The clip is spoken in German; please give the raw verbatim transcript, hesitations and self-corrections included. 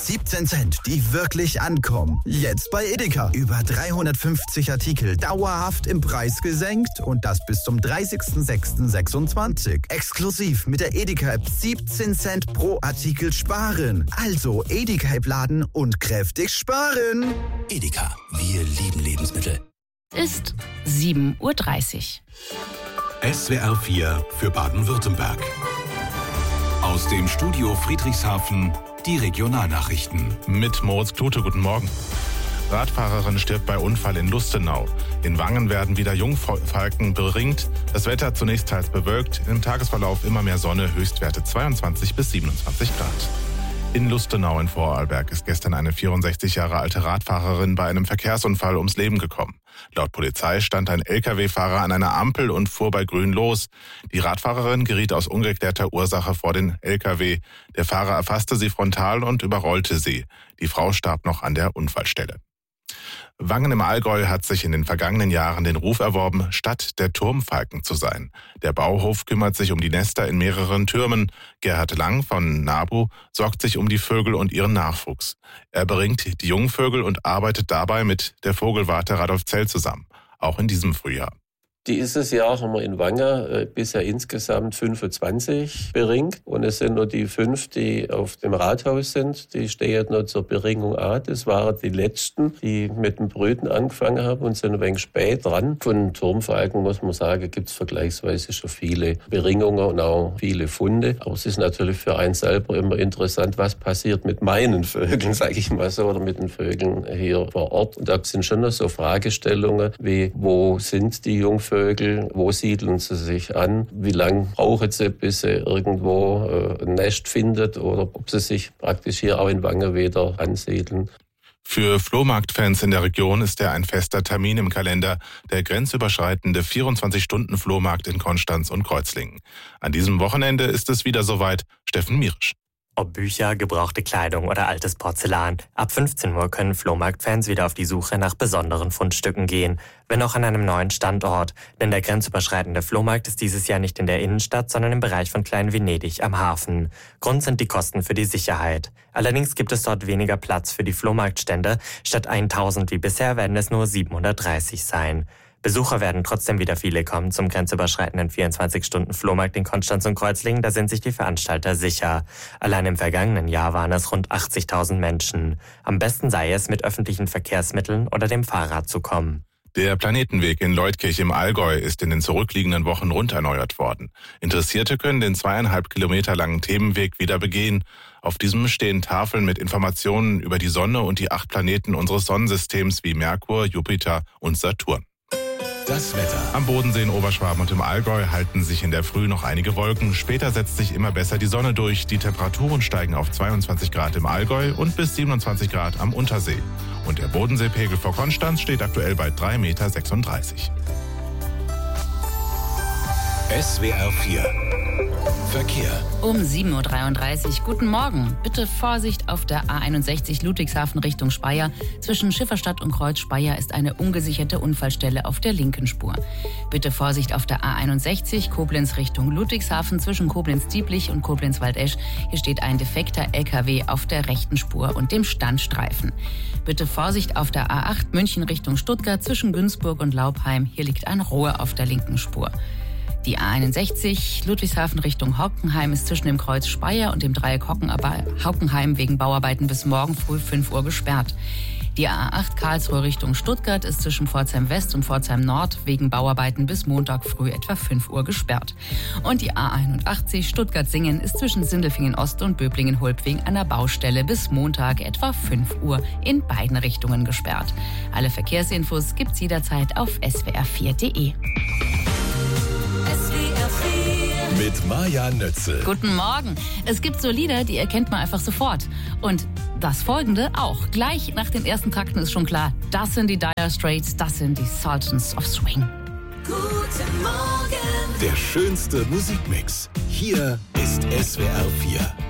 siebzehn Cent, die wirklich ankommen. Jetzt bei Edeka. Über dreihundertfünfzig Artikel dauerhaft im Preis gesenkt und das bis zum dreißigsten sechsten sechsundzwanzig. Exklusiv mit der Edeka-App siebzehn Cent pro Artikel sparen. Also Edeka-App laden und kräftig sparen. Edeka, wir lieben Lebensmittel. Ist sieben Uhr dreißig. S W R vier für Baden-Württemberg. Aus dem Studio Friedrichshafen die Regionalnachrichten. Mit Moritz Klute, guten Morgen. Radfahrerin stirbt bei Unfall in Lustenau. In Wangen werden wieder Jungfalken beringt. Das Wetter zunächst teils bewölkt, im Tagesverlauf immer mehr Sonne, Höchstwerte zweiundzwanzig bis siebenundzwanzig Grad. In Lustenau in Vorarlberg ist gestern eine vierundsechzig Jahre alte Radfahrerin bei einem Verkehrsunfall ums Leben gekommen. Laut Polizei stand ein L K W-Fahrer an einer Ampel und fuhr bei Grün los. Die Radfahrerin geriet aus ungeklärter Ursache vor den L K W. Der Fahrer erfasste sie frontal und überrollte sie. Die Frau starb noch an der Unfallstelle. Wangen im Allgäu hat sich in den vergangenen Jahren den Ruf erworben, Stadt der Turmfalken zu sein. Der Bauhof kümmert sich um die Nester in mehreren Türmen. Gerhard Lang von NABU sorgt sich um die Vögel und ihren Nachwuchs. Er beringt die Jungvögel und arbeitet dabei mit der Vogelwarte Radolf Zell zusammen, auch in diesem Frühjahr. Dieses Jahr haben wir in Wangen äh, bisher insgesamt fünfundzwanzig beringt. Und es sind nur die fünf, die auf dem Rathaus sind. Die stehen noch zur Beringung an. Das waren die letzten, die mit dem Brüten angefangen haben und sind ein wenig spät dran. Von Turmfalken, muss man sagen, gibt es vergleichsweise schon viele Beringungen und auch viele Funde. Aber es ist natürlich für einen selber immer interessant, was passiert mit meinen Vögeln, sage ich mal so, oder mit den Vögeln hier vor Ort. Und da sind schon noch so Fragestellungen wie, wo sind die Jungvögel? Vögel, wo siedeln sie sich an, wie lange brauchen sie, bis sie irgendwo äh, ein Nest findet oder ob sie sich praktisch hier auch in Wangen wieder ansiedeln. Für Flohmarktfans in der Region ist er ein fester Termin im Kalender, der grenzüberschreitende vierundzwanzig-Stunden-Flohmarkt in Konstanz und Kreuzlingen. An diesem Wochenende ist es wieder soweit. Steffen Mierisch. Ob Bücher, gebrauchte Kleidung oder altes Porzellan, ab fünfzehn Uhr können Flohmarktfans wieder auf die Suche nach besonderen Fundstücken gehen, wenn auch an einem neuen Standort. Denn der grenzüberschreitende Flohmarkt ist dieses Jahr nicht in der Innenstadt, sondern im Bereich von Klein-Venedig am Hafen. Grund sind die Kosten für die Sicherheit. Allerdings gibt es dort weniger Platz für die Flohmarktstände. Statt tausend wie bisher werden es nur siebenhundertdreißig sein. Besucher werden trotzdem wieder viele kommen zum grenzüberschreitenden vierundzwanzig-Stunden-Flohmarkt in Konstanz und Kreuzlingen, da sind sich die Veranstalter sicher. Allein im vergangenen Jahr waren es rund achtzigtausend Menschen. Am besten sei es, mit öffentlichen Verkehrsmitteln oder dem Fahrrad zu kommen. Der Planetenweg in Leutkirch im Allgäu ist in den zurückliegenden Wochen rund erneuert worden. Interessierte können den zweieinhalb Kilometer langen Themenweg wieder begehen. Auf diesem stehen Tafeln mit Informationen über die Sonne und die acht Planeten unseres Sonnensystems wie Merkur, Jupiter und Saturn. Das Wetter. Am Bodensee in Oberschwaben und im Allgäu halten sich in der Früh noch einige Wolken. Später setzt sich immer besser die Sonne durch. Die Temperaturen steigen auf zweiundzwanzig Grad im Allgäu und bis siebenundzwanzig Grad am Untersee. Und der Bodenseepegel vor Konstanz steht aktuell bei drei Komma sechsunddreißig Meter. S W R vier Verkehr. Um sieben Uhr dreiunddreißig. Guten Morgen. Bitte Vorsicht auf der A einundsechzig Ludwigshafen Richtung Speyer. Zwischen Schifferstadt und Kreuz Speyer ist eine ungesicherte Unfallstelle auf der linken Spur. Bitte Vorsicht auf der A einundsechzig Koblenz Richtung Ludwigshafen zwischen Koblenz-Dieblich und Koblenz-Waldesch. Hier steht ein defekter L K W auf der rechten Spur und dem Standstreifen. Bitte Vorsicht auf der A acht München Richtung Stuttgart zwischen Günzburg und Laubheim. Hier liegt ein Rohr auf der linken Spur. Die A einundsechzig Ludwigshafen Richtung Hockenheim ist zwischen dem Kreuz Speyer und dem Dreieck Hockenheim wegen Bauarbeiten bis morgen früh fünf Uhr gesperrt. Die A acht Karlsruhe Richtung Stuttgart ist zwischen Pforzheim West und Pforzheim Nord wegen Bauarbeiten bis Montag früh etwa fünf Uhr gesperrt. Und die A einundachtzig Stuttgart-Singen ist zwischen Sindelfingen Ost und Böblingen-Hulp wegen einer Baustelle bis Montag etwa fünf Uhr in beiden Richtungen gesperrt. Alle Verkehrsinfos gibt's jederzeit auf s w r vier punkt d e. Mit Maja Nötzel. Guten Morgen. Es gibt so Lieder, die erkennt man einfach sofort. Und das folgende auch. Gleich nach den ersten Takten ist schon klar, das sind die Dire Straits, das sind die Sultans of Swing. Guten Morgen. Der schönste Musikmix. Hier ist S W R vier.